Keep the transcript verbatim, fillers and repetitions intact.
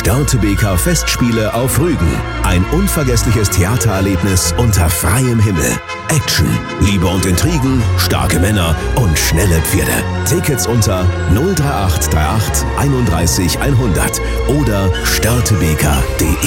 Störtebeker Festspiele auf Rügen. Ein unvergessliches Theatererlebnis unter freiem Himmel. Action, Liebe und Intrigen, starke Männer und schnelle Pferde. Tickets unter null drei acht drei acht einunddreißig hundert oder störtebeker punkt de.